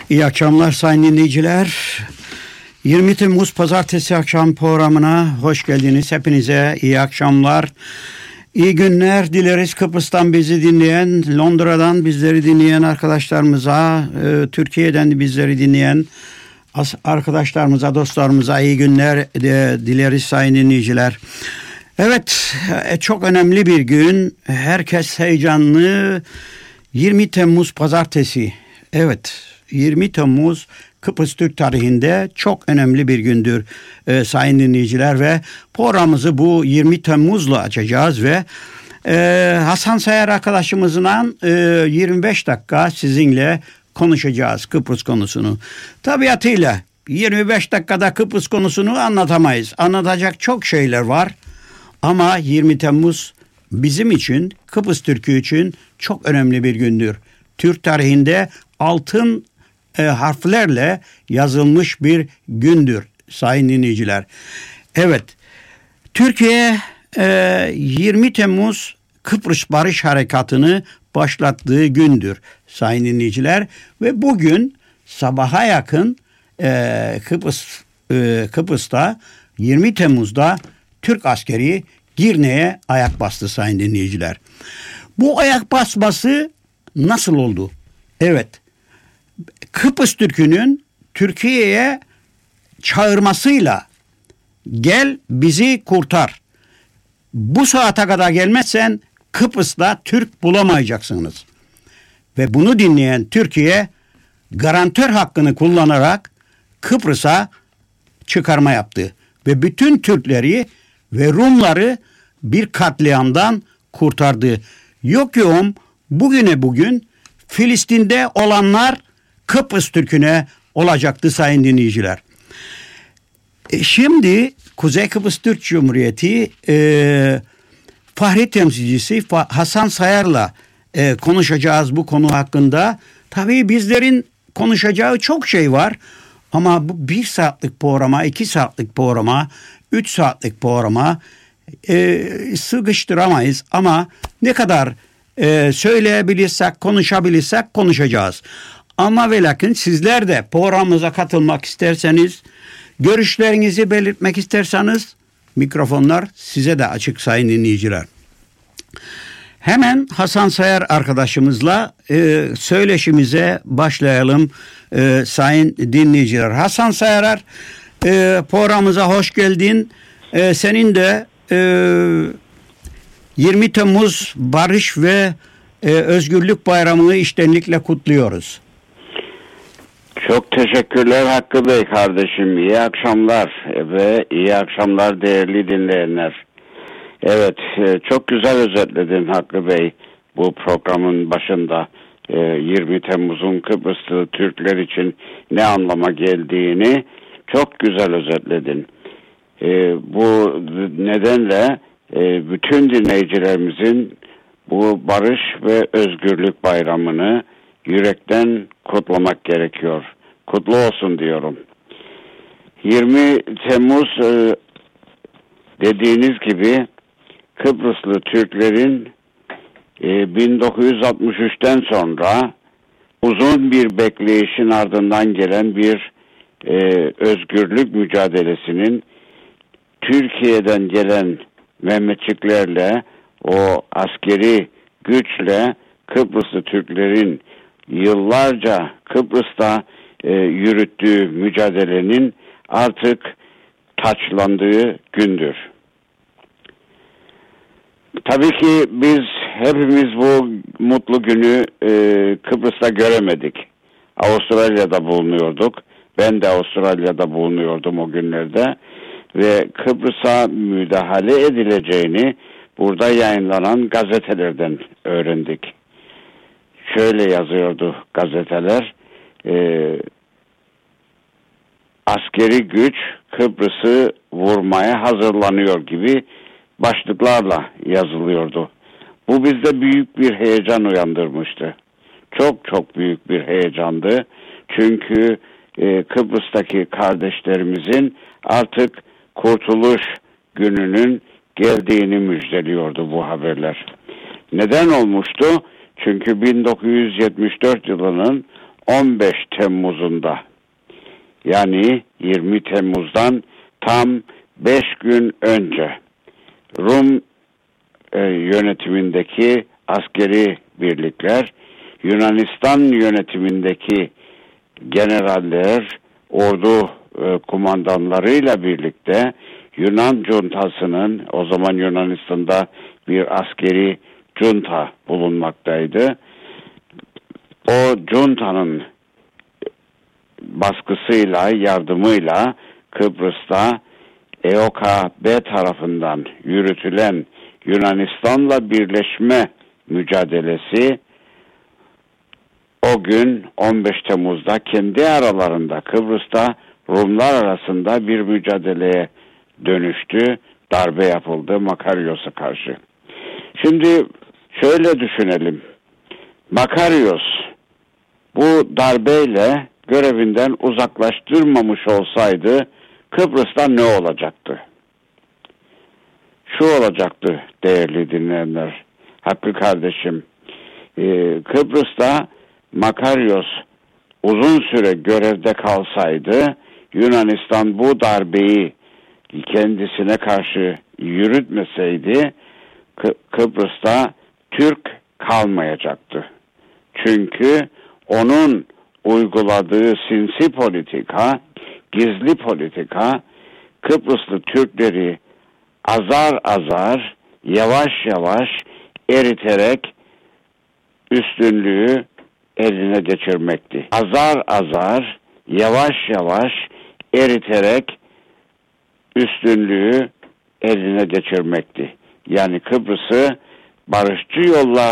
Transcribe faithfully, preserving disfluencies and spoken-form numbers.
İyi akşamlar sayın dinleyiciler. yirmi Temmuz Pazartesi akşam programına hoş geldiniz. Hepinize iyi akşamlar. İyi günler dileriz Kıbrıs'tan bizi dinleyen, Londra'dan bizleri dinleyen arkadaşlarımıza, e, Türkiye'den bizleri dinleyen arkadaşlarımıza, dostlarımıza iyi günler e, dileriz sayın dinleyiciler. Evet, e, çok önemli bir gün. Herkes heyecanlı. yirmi Temmuz Pazartesi. Evet, yirmi Temmuz Kıbrıs Türk tarihinde çok önemli bir gündür e, sayın dinleyiciler ve programımızı bu yirmi Temmuz'la açacağız ve e, Hasan Sayar arkadaşımızla e, yirmi beş dakika sizinle konuşacağız Kıbrıs konusunu. Tabiatıyla yirmi beş dakikada Kıbrıs konusunu anlatamayız. Anlatacak çok şeyler var ama yirmi Temmuz bizim için, Kıbrıs Türk'ü için çok önemli bir gündür. Türk tarihinde altın e, harflerle yazılmış bir gündür sayın dinleyiciler. Evet, Türkiye e, yirmi Temmuz Kıbrıs Barış Harekatı'nı başlattığı gündür sayın dinleyiciler. Ve bugün sabaha yakın e, Kıbrıs e, Kıbrıs'ta yirmi Temmuz'da Türk askeri Girne'ye ayak bastı sayın dinleyiciler. Bu ayak basması nasıl oldu? Evet, Kıbrıs Türk'ünün Türkiye'ye çağırmasıyla gel bizi kurtar. Bu saate kadar gelmezsen Kıbrıs'ta Türk bulamayacaksınız. Ve bunu dinleyen Türkiye garantör hakkını kullanarak Kıbrıs'a çıkarma yaptı. Ve bütün Türkleri ve Rumları bir katliamdan kurtardı. Yok yoğum bugüne bugün Filistin'de olanlar Kıbrıs Türk'üne olacaktı sayın dinleyiciler. E şimdi Kuzey Kıbrıs Türk Cumhuriyeti e, Fahri Temsilcisi Hasan Sayar'la e, konuşacağız bu konu hakkında. Tabii bizlerin konuşacağı çok şey var ama bu bir saatlik programa, iki saatlik programa, üç saatlik programa e, sıkıştıramayız ama ne kadar e, söyleyebilirsek, konuşabilirsek konuşacağız. Ama ve lakin sizler de programımıza katılmak isterseniz, görüşlerinizi belirtmek isterseniz mikrofonlar size de açık sayın dinleyiciler. Hemen Hasan Sayar arkadaşımızla e, söyleşimize başlayalım e, sayın dinleyiciler. Hasan Sayar e, programımıza hoş geldin. E, senin de e, yirmi Temmuz Barış ve e, Özgürlük Bayramı'nı içtenlikle kutluyoruz. Çok teşekkürler Hakkı Bey kardeşim. İyi akşamlar ve iyi akşamlar değerli dinleyenler. Evet, çok güzel özetledin Hakkı Bey bu programın başında. yirmi Temmuz'un Kıbrıslı Türkler için ne anlama geldiğini çok güzel özetledin. Bu nedenle bütün dinleyicilerimizin bu Barış ve Özgürlük Bayramı'nı yürekten kutlamak gerekiyor. Kutlu olsun diyorum. yirmi Temmuz e, dediğiniz gibi Kıbrıslı Türklerin e, bin dokuz yüz altmış üçten sonra uzun bir bekleyişin ardından gelen bir e, özgürlük mücadelesinin Türkiye'den gelen Mehmetçiklerle, o askeri güçle Kıbrıslı Türklerin yıllarca Kıbrıs'ta e, yürüttüğü mücadelenin artık taçlandığı gündür. Tabii ki biz hepimiz bu mutlu günü e, Kıbrıs'ta göremedik. Avustralya'da bulunuyorduk. Ben de Avustralya'da bulunuyordum o günlerde. Ve Kıbrıs'a müdahale edileceğini burada yayınlanan gazetelerden öğrendik. Şöyle yazıyordu gazeteler, e, askeri güç Kıbrıs'ı vurmaya hazırlanıyor gibi başlıklarla yazılıyordu. Bu bizde büyük bir heyecan uyandırmıştı. Çok çok büyük bir heyecandı. Çünkü e, Kıbrıs'taki kardeşlerimizin artık kurtuluş gününün geldiğini müjdeliyordu bu haberler. Neden olmuştu? Çünkü bin dokuz yüz yetmiş dört yılının on beş Temmuz'unda, yani yirmi Temmuz'dan tam beş gün önce Rum e, yönetimindeki askeri birlikler, Yunanistan yönetimindeki generaller, ordu e, kumandanlarıyla birlikte Yunan cuntasının, o zaman Yunanistan'da bir askeri junta bulunmaktaydı. O juntanın baskısıyla, yardımıyla Kıbrıs'ta E O K B tarafından yürütülen Yunanistan'la birleşme mücadelesi o gün on beş Temmuz'da kendi aralarında Kıbrıs'ta Rumlar arasında bir mücadeleye dönüştü. Darbe yapıldı Makarios'a karşı. Şimdi şöyle düşünelim. Makarios bu darbeyle görevinden uzaklaştırmamış olsaydı Kıbrıs'ta ne olacaktı? Şu olacaktı değerli dinleyenler, Hakkı kardeşim. Ee, Kıbrıs'ta Makarios uzun süre görevde kalsaydı, Yunanistan bu darbeyi kendisine karşı yürütmeseydi Kı- Kıbrıs'ta Türk kalmayacaktı. Çünkü onun uyguladığı sinsi politika, gizli politika Kıbrıslı Türkleri azar azar, yavaş yavaş eriterek üstünlüğü eline geçirmekti. Azar azar, yavaş yavaş eriterek üstünlüğü eline geçirmekti. Yani Kıbrıs'ı barışçı yollar